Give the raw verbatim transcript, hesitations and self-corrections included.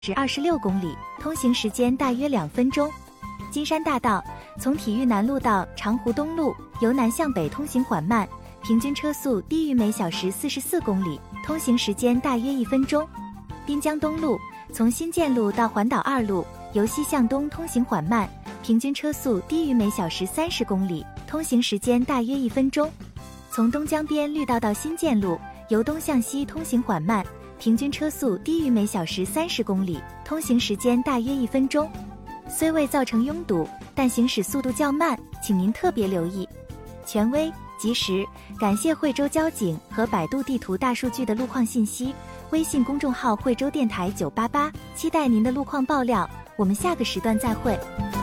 至二十六公里，通行时间大约两分钟。金山大道从体育南路到长湖东路，由南向北通行缓慢，平均车速低于每小时四十四公里，通行时间大约一分钟。滨江东路从新建路到环岛二路，由西向东通行缓慢，平均车速低于每小时三十公里，通行时间大约一分钟。从东江边绿道到新建路，由东向西通行缓慢，平均车速低于每小时三十公里，通行时间大约一分钟。虽未造成拥堵，但行驶速度较慢，请您特别留意。权威、及时，感谢惠州交警和百度地图大数据的路况信息。微信公众号惠州电台九八八，期待您的路况爆料。我们下个时段再会。